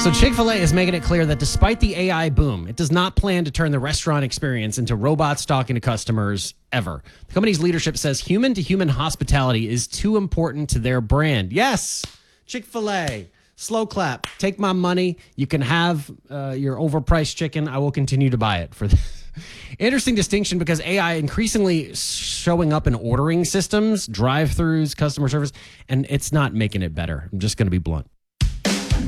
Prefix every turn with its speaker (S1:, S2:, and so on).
S1: So Chick-fil-A is making it clear that despite the AI boom, it does not plan to turn the restaurant experience into robots talking to customers ever. The company's leadership says human-to-human hospitality is too important to their brand. Yes, Chick-fil-A, slow clap. Take my money. You can have your overpriced chicken. I will continue to buy it for this. Interesting distinction because AI increasingly showing up in ordering systems, drive-thrus, customer service, and it's not making it better. I'm just going to be blunt.